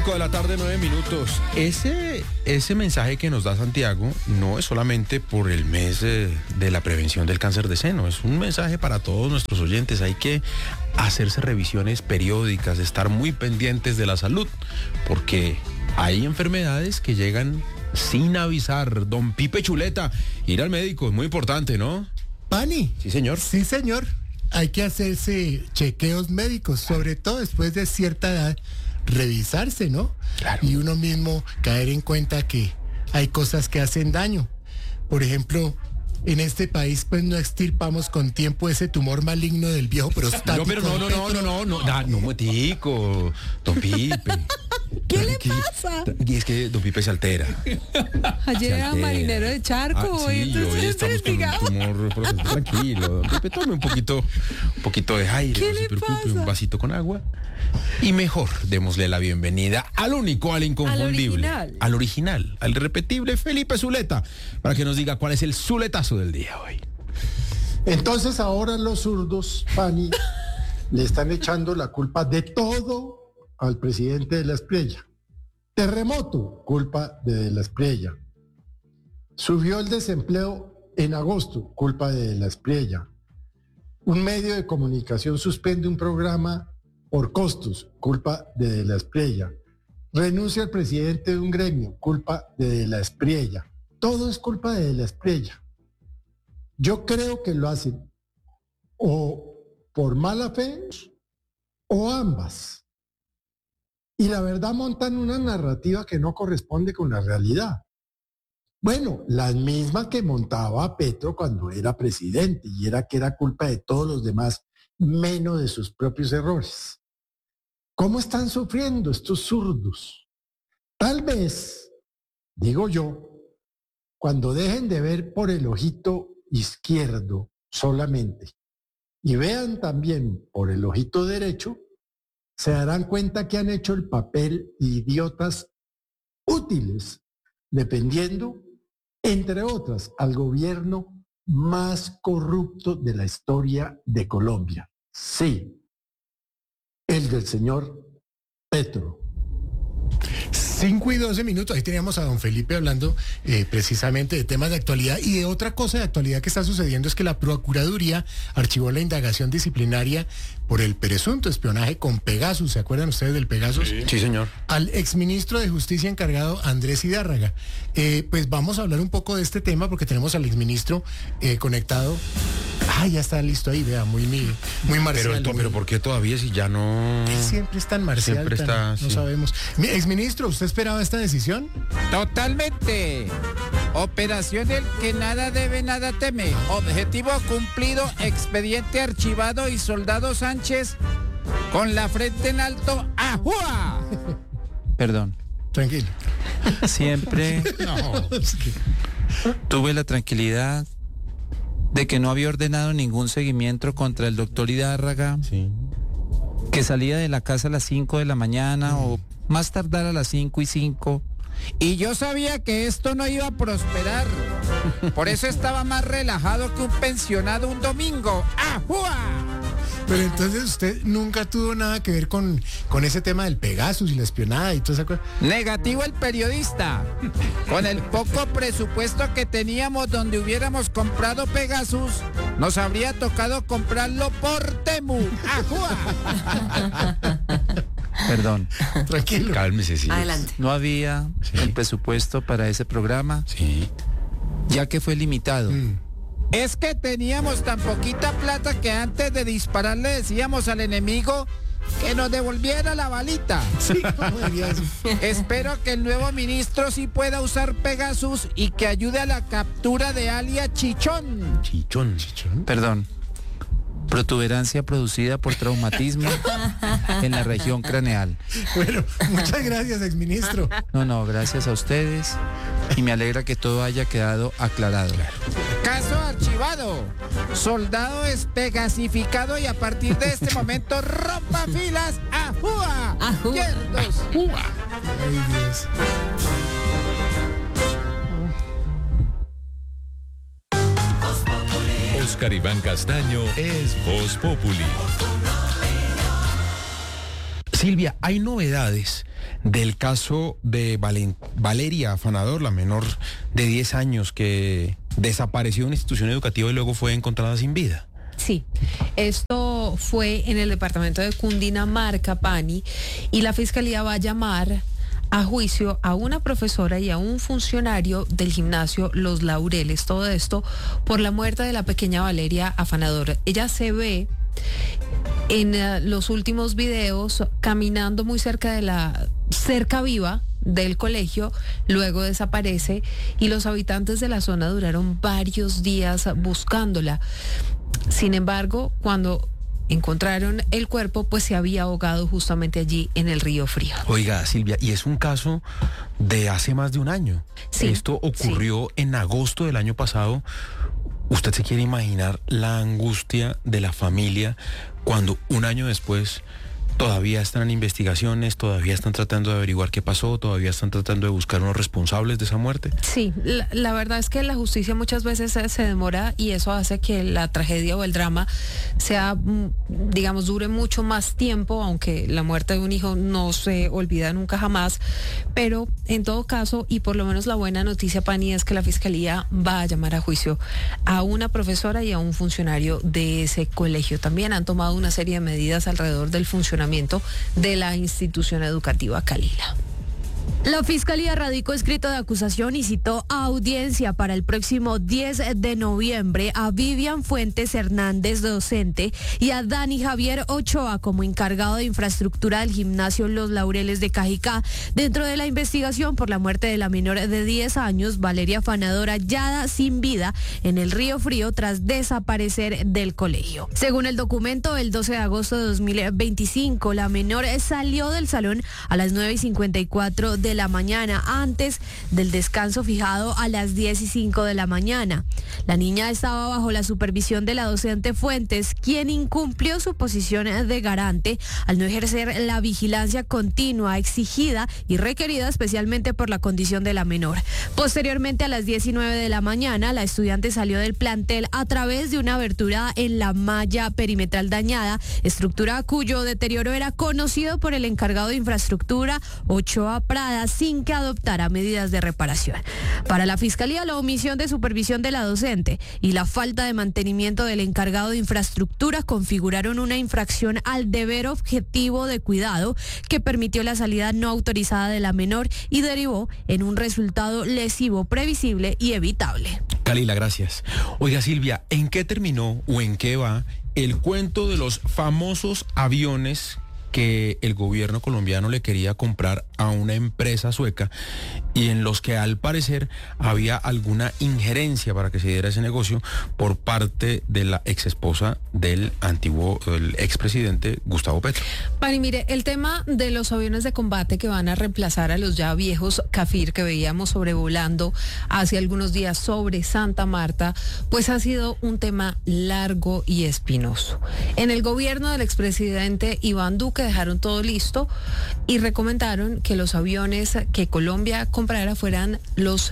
5:09 a.m. Ese mensaje que nos da Santiago no es solamente por el mes de la prevención del cáncer de seno, es un mensaje para todos nuestros oyentes. Hay que hacerse revisiones periódicas, estar muy pendientes de la salud, porque hay enfermedades que llegan sin avisar. Don Pipe Chuleta, ir al médico es muy importante, ¿no? Pani. Sí, señor. Sí, señor. Hay que hacerse chequeos médicos, sobre todo después de cierta edad, revisarse, ¿no? Claro. Y uno mismo caer en cuenta que hay cosas que hacen daño. Por ejemplo, en este país pues no extirpamos con tiempo ese tumor maligno del viejo prostático. No, pero no, motico, don Pipe. ¿Qué le pasa? Y es que don Pipe se altera. Ayer era marinero de charco, sí, entonces hoy estamos con un tumor, tranquilo. Don Pipe, tome un poquito de aire, ¿Qué no se le preocupe, pasa? un vasito con agua. Y mejor, démosle la bienvenida al único, al inconfundible, al original, al irrepetible Felipe Zuleta, para que nos diga cuál es el zuletazo del día hoy. Entonces ahora los zurdos, Pani, le están echando la culpa de todo al presidente de la Espriella. Terremoto, culpa de la Espriella. Subió el desempleo en agosto, culpa de la Espriella. Un medio de comunicación suspende un programa por costos, culpa de la Espriella. Renuncia el presidente de un gremio, culpa de la Espriella. Todo es culpa de la Espriella. Yo creo que lo hacen o por mala fe o ambas. Y la verdad montan una narrativa que no corresponde con la realidad. Bueno, la misma que montaba Petro cuando era presidente, y era que era culpa de todos los demás, menos de sus propios errores. ¿Cómo están sufriendo estos zurdos? Tal vez, digo yo, cuando dejen de ver por el ojito izquierdo solamente y vean también por el ojito derecho, se darán cuenta que han hecho el papel de idiotas útiles, dependiendo, entre otras, al gobierno más corrupto de la historia de Colombia. Sí, el del señor Petro. 5:12. Ahí teníamos a don Felipe hablando precisamente de temas de actualidad, y de otra cosa de actualidad que está sucediendo es que la Procuraduría archivó la indagación disciplinaria por el presunto espionaje con Pegasus. ¿Se acuerdan ustedes del Pegasus? Sí, señor. Al exministro de Justicia encargado, Andrés Hidárraga. Pues vamos a hablar un poco de este tema porque tenemos al exministro conectado. Ya está listo ahí, vea, muy marcial. Pero ¿por qué todavía si ya no...? Él siempre es tan marcial, Siempre está, no sí. sabemos. Exministro, ¿usted esperaba esta decisión? Totalmente. Operación el que nada debe, nada teme. Objetivo cumplido, expediente archivado y soldado Sánchez con la frente en alto. ¡Ajúa! Perdón. Tranquilo. Siempre tuve la tranquilidad de que no había ordenado ningún seguimiento contra el doctor Hidárraga, Sí. que salía de la casa a las 5 de la mañana o más tardar a las 5:05. Y yo sabía que esto no iba a prosperar. Por eso estaba más relajado que un pensionado un domingo. ¡Ajúa! Pero entonces usted nunca tuvo nada que ver con ese tema del Pegasus y la espionada y toda esa cosa. Negativo el periodista. Con el poco presupuesto que teníamos donde hubiéramos comprado Pegasus, nos habría tocado comprarlo por Temu. ¡Ajúa! Perdón. Tranquilo. Cálmese, sí. Adelante. No había el presupuesto para ese programa, Sí. ya que fue limitado. Es que teníamos tan poquita plata que antes de disparar le decíamos al enemigo que nos devolviera la balita. Sí, ¿cómo diría eso? Espero que el nuevo ministro sí pueda usar Pegasus y que ayude a la captura de alias Chichón. Chichón. Perdón. Protuberancia producida por traumatismo en la región craneal. Bueno, muchas gracias, exministro. No, gracias a ustedes y me alegra que todo haya quedado aclarado. Caso archivado. Soldado espegasificado y a partir de este momento rompa filas. ¡Ajúa! Ajúa. Izquierdos. Ay, Dios. Oscar Iván Castaño es Voz Populi. Silvia, hay novedades del caso de Valeria Afanador, la menor de 10 años que desapareció de una institución educativa y luego fue encontrada sin vida. Sí, esto fue en el departamento de Cundinamarca, Pani, y la fiscalía va a llamar a juicio a una profesora y a un funcionario del gimnasio Los Laureles. Todo esto por la muerte de la pequeña Valeria Afanador. Ella se ve en los últimos videos caminando muy cerca de la cerca viva del colegio, luego desaparece y los habitantes de la zona duraron varios días buscándola. Sin embargo, cuando encontraron el cuerpo, pues se había ahogado justamente allí en el Río Frío. Oiga, Silvia, y es un caso de hace más de un año. Sí, esto ocurrió en agosto del año pasado. ¿Usted se quiere imaginar la angustia de la familia cuando un año después todavía están en investigaciones, todavía están tratando de averiguar qué pasó, todavía están tratando de buscar unos responsables de esa muerte? Sí, la verdad es que la justicia muchas veces se demora y eso hace que la tragedia o el drama sea, digamos, dure mucho más tiempo, aunque la muerte de un hijo no se olvida nunca jamás. Pero en todo caso, y por lo menos la buena noticia, Pani, es que la fiscalía va a llamar a juicio a una profesora y a un funcionario de ese colegio. También han tomado una serie de medidas alrededor del funcionamiento de la institución educativa Kalila. La Fiscalía radicó escrito de acusación y citó a audiencia para el próximo 10 de noviembre a Vivian Fuentes Hernández, docente, y a Dani Javier Ochoa como encargado de infraestructura del gimnasio Los Laureles de Cajicá, dentro de la investigación por la muerte de la menor de 10 años, Valeria Afanador, hallada sin vida en el Río Frío tras desaparecer del colegio. Según el documento, el 12 de agosto de 2025, la menor salió del salón a las 9:54 de la mañana, antes del descanso fijado a las 10:05 de la mañana. La niña estaba bajo la supervisión de la docente Fuentes, quien incumplió su posición de garante al no ejercer la vigilancia continua exigida y requerida especialmente por la condición de la menor. Posteriormente, a las 10:09 de la mañana, la estudiante salió del plantel a través de una abertura en la malla perimetral dañada, estructura cuyo deterioro era conocido por el encargado de infraestructura, Ochoa Prada, sin que adoptara medidas de reparación. Para la Fiscalía, la omisión de supervisión de la docente y la falta de mantenimiento del encargado de infraestructura configuraron una infracción al deber objetivo de cuidado que permitió la salida no autorizada de la menor y derivó en un resultado lesivo previsible y evitable. Kalila, gracias. Oiga, Silvia, ¿en qué terminó o en qué va el cuento de los famosos aviones que el gobierno colombiano le quería comprar a una empresa sueca y en los que al parecer había alguna injerencia para que se diera ese negocio por parte de la exesposa del expresidente Gustavo Petro? Pani, mire, el tema de los aviones de combate que van a reemplazar a los ya viejos Cafir que veíamos sobrevolando hace algunos días sobre Santa Marta, pues ha sido un tema largo y espinoso. En el gobierno del expresidente Iván Duque dejaron todo listo y recomendaron que los aviones que Colombia comprara fueran los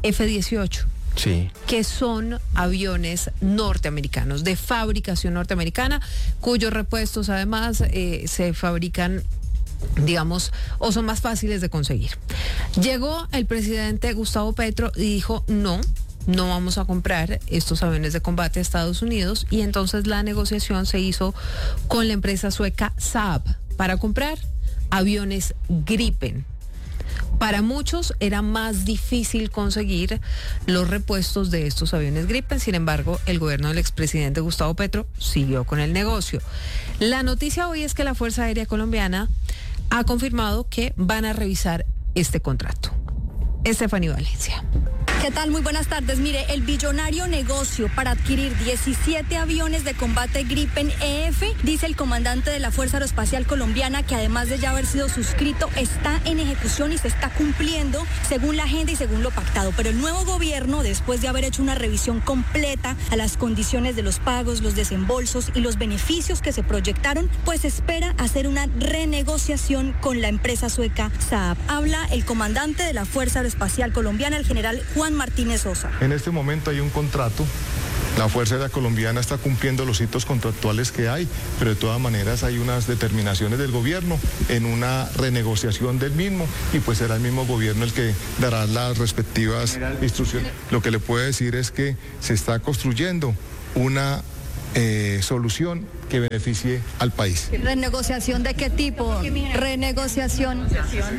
F-18. Sí. Que son aviones norteamericanos, de fabricación norteamericana, cuyos repuestos además se fabrican, digamos, o son más fáciles de conseguir. Llegó el presidente Gustavo Petro y dijo no vamos a comprar estos aviones de combate a Estados Unidos, y entonces la negociación se hizo con la empresa sueca Saab para comprar aviones Gripen. Para muchos era más difícil conseguir los repuestos de estos aviones Gripen, sin embargo, el gobierno del expresidente Gustavo Petro siguió con el negocio. La noticia hoy es que la Fuerza Aérea Colombiana ha confirmado que van a revisar este contrato. Estefanía Valencia. ¿Qué tal? Muy buenas tardes. Mire, el billonario negocio para adquirir 17 aviones de combate Gripen EF, dice el comandante de la Fuerza Aeroespacial Colombiana, que además de ya haber sido suscrito, está en ejecución y se está cumpliendo según la agenda y según lo pactado. Pero el nuevo gobierno, después de haber hecho una revisión completa a las condiciones de los pagos, los desembolsos y los beneficios que se proyectaron, pues espera hacer una renegociación con la empresa sueca Saab. Habla el comandante de la Fuerza Aeroespacial Colombiana, el general Juan Martínez Sosa. En este momento hay un contrato La Fuerza Aérea Colombiana está cumpliendo los hitos contractuales que hay, pero de todas maneras hay unas determinaciones del gobierno en una renegociación del mismo y pues será el mismo gobierno el que dará las respectivas instrucciones. Lo que le puedo decir es que se está construyendo una solución que beneficie al país. ¿Renegociación de qué tipo? ¿Renegociación?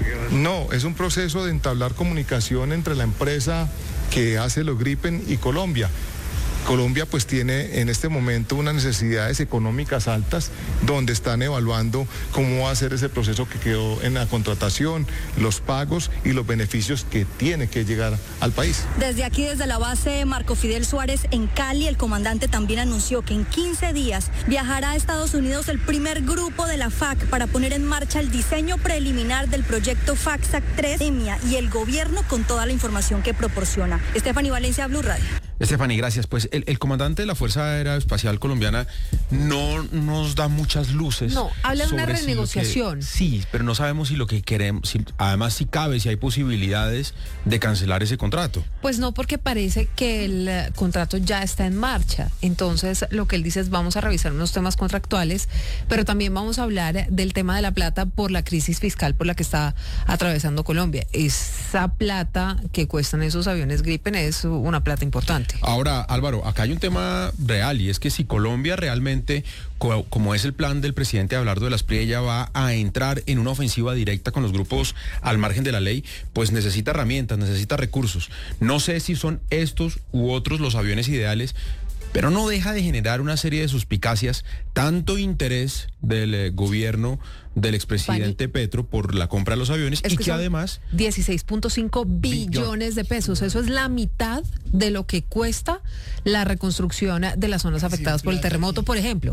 No, es un proceso de entablar comunicación entre la empresa que hace los Gripen y Colombia. Colombia pues tiene en este momento unas necesidades económicas altas donde están evaluando cómo va a ser ese proceso que quedó en la contratación, los pagos y los beneficios que tiene que llegar al país. Desde aquí, desde la base Marco Fidel Suárez en Cali, el comandante también anunció que en 15 días viajará a Estados Unidos el primer grupo de la FAC para poner en marcha el diseño preliminar del proyecto FACSAT-3 y el gobierno con toda la información que proporciona. Estefanía Valencia, Blue Radio. Estefanía, gracias. Pues el comandante de la Fuerza Aeroespacial Colombiana no nos da muchas luces. No, habla de una sobre renegociación. Sí, pero no sabemos si lo que queremos, además si cabe, si hay posibilidades de cancelar ese contrato. Pues no, porque parece que el contrato ya está en marcha. Entonces, lo que él dice es vamos a revisar unos temas contractuales, pero también vamos a hablar del tema de la plata por la crisis fiscal por la que está atravesando Colombia. Esa plata que cuestan esos aviones Gripen es una plata importante. Ahora, Álvaro, acá hay un tema real y es que si Colombia realmente, como es el plan del presidente Abelardo de la Espriella, va a entrar en una ofensiva directa con los grupos al margen de la ley, pues necesita herramientas, necesita recursos. No sé si son estos u otros los aviones ideales, pero no deja de generar una serie de suspicacias, tanto interés del gobierno del expresidente Petro por la compra de los aviones y que además 16.5 billones de pesos, eso es la mitad de lo que cuesta la reconstrucción de las zonas afectadas por el terremoto, por ejemplo.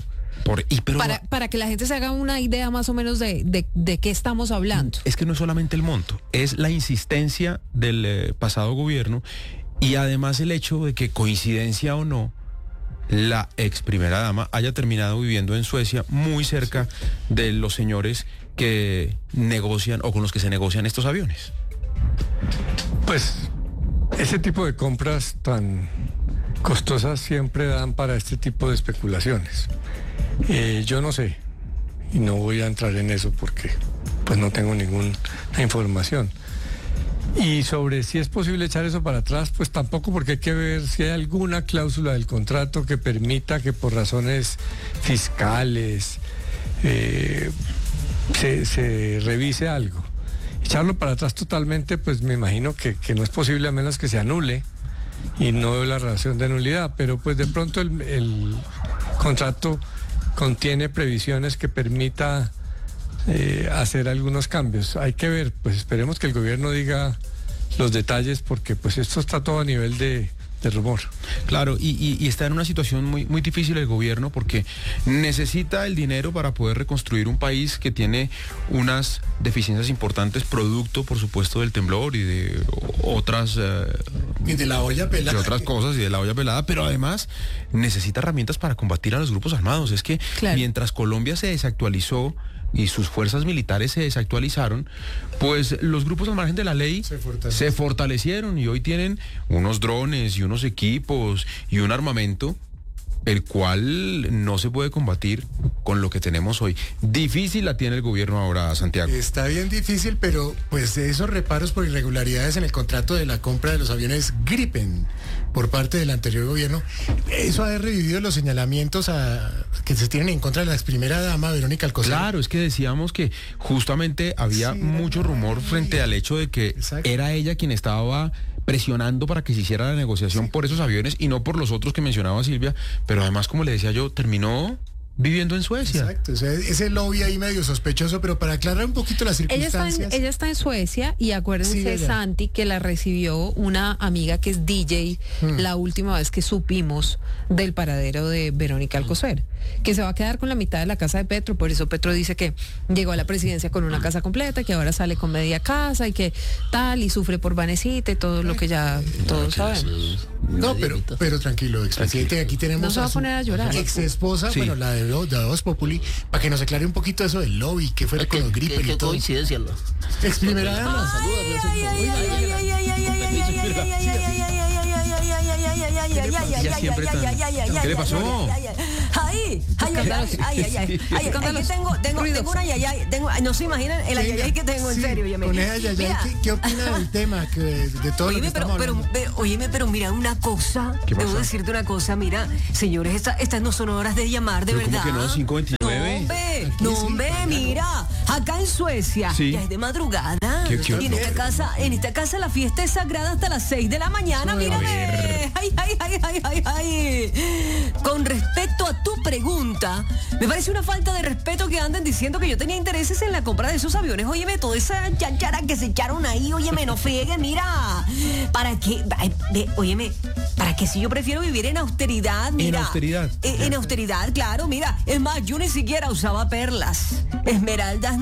Para que la gente se haga una idea más o menos de qué estamos hablando. Es que no es solamente el monto, es la insistencia del pasado gobierno y además el hecho de que, coincidencia o no, la ex primera dama haya terminado viviendo en Suecia, muy cerca de los señores que negocian o con los que se negocian estos aviones. Pues ese tipo de compras tan costosas siempre dan para este tipo de especulaciones. Yo no sé, y no voy a entrar en eso porque pues no tengo ninguna información. Y sobre si es posible echar eso para atrás, pues tampoco, porque hay que ver si hay alguna cláusula del contrato que permita que por razones fiscales se revise algo. Echarlo para atrás totalmente, pues me imagino que no es posible a menos que se anule y no veo la relación de nulidad, pero pues de pronto el contrato contiene previsiones que permita hacer algunos cambios. Hay que ver, pues esperemos que el gobierno diga los detalles porque pues esto está todo a nivel de rumor. Claro, y está en una situación muy, muy difícil el gobierno porque necesita el dinero para poder reconstruir un país que tiene unas deficiencias importantes, producto, por supuesto, del temblor y de otras... y de la olla pelada. De otras cosas y de la olla pelada, pero además necesita herramientas para combatir a los grupos armados. Es que mientras Colombia se desactualizó y sus fuerzas militares se desactualizaron, pues los grupos al margen de la ley se fortalecieron y hoy tienen unos drones y unos equipos y un armamento el cual no se puede combatir con lo que tenemos hoy. Difícil la tiene el gobierno ahora, Santiago. Está bien difícil, pero pues esos reparos por irregularidades en el contrato de la compra de los aviones Gripen por parte del anterior gobierno, eso ha revivido los señalamientos que se tienen en contra de la ex primera dama, Verónica Alcocer. Claro, es que decíamos que justamente había mucho rumor frente al hecho de que era ella quien estaba presionando para que se hiciera la negociación por esos aviones y no por los otros que mencionaba Silvia, pero además, como le decía yo, terminó viviendo en Suecia. Exacto, o sea, ese lobby ahí medio sospechoso, pero para aclarar un poquito las circunstancias. Ella está en Suecia y acuérdense, Santi, que la recibió una amiga que es DJ la última vez que supimos del paradero de Verónica Alcocer, que se va a quedar con la mitad de la casa de Petro, por eso Petro dice que llegó a la presidencia con una casa completa, que ahora sale con media casa y que tal, y sufre por Vanecita y todo lo que ya todos sabemos. No, pero tranquilo, expresidente, aquí tenemos no se va a poner a llorar. Ex esposa, bueno, la de Voz Populi, para que nos aclare un poquito eso del lobby, que fue con los Gripen y todo. Coincidencia. Ex primera dama. Ella siempre tan- ¿Qué le pasó? Tengo una yayay, no se imaginan el ayayay que tengo, en serio. Óyeme. Con ella, Mira. ¿qué opina del tema? De todo lo que estamos hablando? Óyeme, pero mira una cosa. ¿Qué Debo pasa? decirte una cosa, mira, señores, estas no son horas de llamar, de ¿Pero verdad. cómo que no? 5:29. No, hombre, mira, acá en Suecia Sí. ya es de madrugada. ¿Qué Y en esta casa la fiesta es sagrada hasta las 6 de la mañana, mírame. Ay. Con respecto a tu pregunta, me parece una falta de respeto que anden diciendo que yo tenía intereses en la compra de esos aviones. Óyeme, toda esa chanchara que se echaron ahí, óyeme, no friegue, mira. ¿Para qué? Óyeme, ¿para qué si yo prefiero vivir en austeridad? Mira. ¿En austeridad? En austeridad, claro, mira. Es más, yo ni siquiera usaba perlas, esmeraldas